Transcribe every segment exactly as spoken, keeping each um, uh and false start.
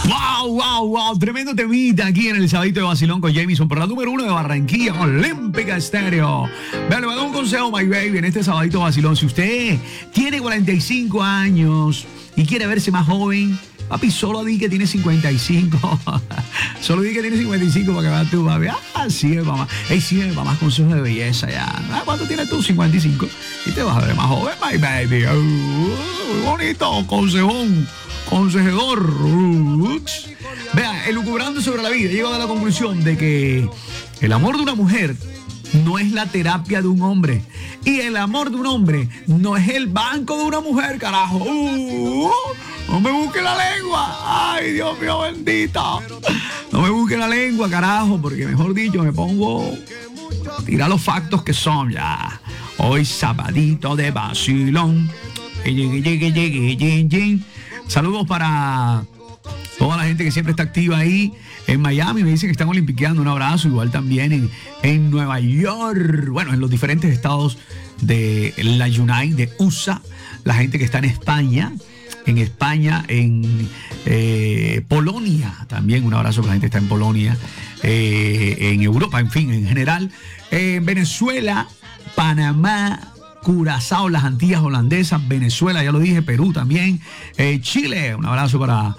Wow, wow, wow, tremendo temita aquí en el Sabadito de Vacilón con Jamison por la número uno de Barranquilla, Olímpica Estéreo. Vean, le voy a dar un consejo, my baby, en este Sabadito de Vacilón. Si usted tiene cuarenta y cinco años y quiere verse más joven, papi, solo di que tiene cincuenta y cinco. Solo di que tiene cincuenta y cinco para que veas tú, papi. Ah, sí, mamá. Ey, sí, mamá, consejos de belleza ya. Ah, ¿cuánto tienes tú? cincuenta y cinco. Y te vas a ver más joven, my baby. Uh, muy bonito, consejón. Consejador Roots. Vea, elucubrando sobre la vida, he llegado a la conclusión de que el amor de una mujer no es la terapia de un hombre. Y el amor de un hombre no es el banco de una mujer, carajo. Uh, no me busque la lengua. Ay, Dios mío, bendito. No me busque la lengua, carajo, porque mejor dicho, me pongo a tirar los factos que son ya. Hoy Sabadito de Vacilón. Llegue, llegue, llegue, llegue, llegue. Saludos para toda la gente que siempre está activa ahí en Miami. Me dicen que están olimpiqueando. Un abrazo. Igual también en, en Nueva York. Bueno, en los diferentes estados de la United, de U S A. La gente que está en España. En España, en eh, Polonia también. Un abrazo para la gente que está en Polonia. Eh, en Europa, en fin, en general. En eh, Venezuela, Panamá, Curazao, las Antillas Holandesas, Venezuela, ya lo dije, Perú también, eh, Chile, un abrazo para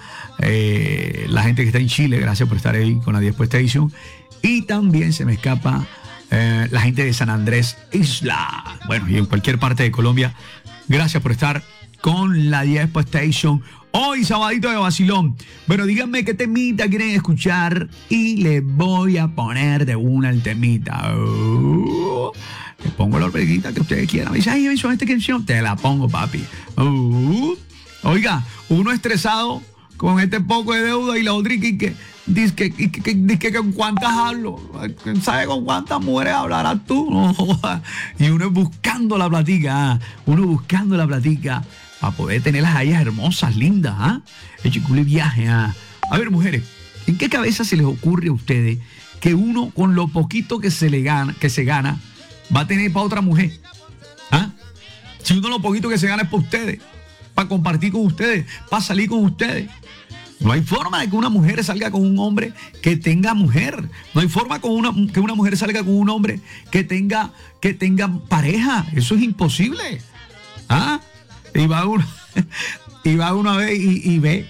eh, la gente que está en Chile, gracias por estar ahí con la Diez Station, y también se me escapa eh, la gente de San Andrés Isla, bueno, y en cualquier parte de Colombia, gracias por estar con la Diez Station. Hoy, Sabadito de Vacilón. Bueno, díganme qué temita quieren escuchar y les voy a poner de una el temita. Uh, le pongo la orbeguita que ustedes quieran. Me dice, ay, Jason, esta canción, te la pongo, papi. Uh, oiga, uno estresado con este poco de deuda y la otra que, que dice que, que, que, que, que con cuántas hablo. ¿Sabe con cuántas mujeres hablarás tú? No, y uno buscando la platica, uno buscando la platica para poder tenerlas a ellas hermosas, lindas, ¿ah? El chicule viaje, ¿ah? A ver, mujeres, ¿en qué cabeza se les ocurre a ustedes que uno con lo poquito que se le gana, que se gana, va a tener para otra mujer? ¿Ah? Si uno lo poquito que se gana es para ustedes, para compartir con ustedes, para salir con ustedes. No hay forma de que una mujer salga con un hombre que tenga mujer. No hay forma con una, que una mujer salga con un hombre que tenga, que tenga pareja. Eso es imposible. ¿Ah? Y va uno, y va una vez y, y ve.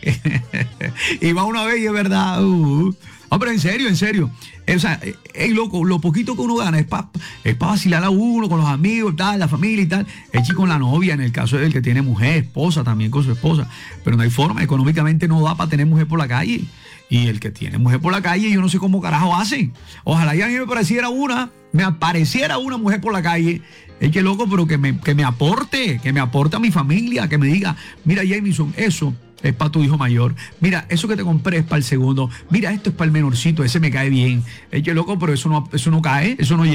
Y va una vez y es verdad. Uh, hombre, en serio, en serio. O sea, hey, loco, lo poquito que uno gana es para es pa vacilar a uno con los amigos, tal, la familia y tal. Echi con la novia, en el caso del que tiene mujer, esposa, también con su esposa. Pero no hay forma, económicamente no da para tener mujer por la calle. Y el que tiene mujer por la calle, yo no sé cómo carajo hacen. Ojalá ya a mí me pareciera una, me apareciera una mujer por la calle. Es que loco, pero que me, que me aporte, que me aporte a mi familia, que me diga, mira, Jamison, eso es para tu hijo mayor. Mira, eso que te compré es para el segundo. Mira, esto es para el menorcito, ese me cae bien. Es que loco, pero eso no, eso no cae, eso no llega.